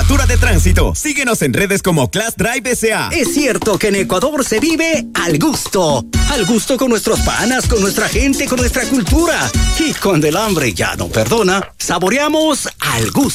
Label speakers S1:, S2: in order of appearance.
S1: factura de tránsito. Síguenos en redes como Class Drive S.A.
S2: Es cierto que en Ecuador se vive al gusto. Al gusto con nuestros panas, con nuestra gente, con nuestra cultura. Y cuando el hambre ya no perdona, saboreamos al gusto.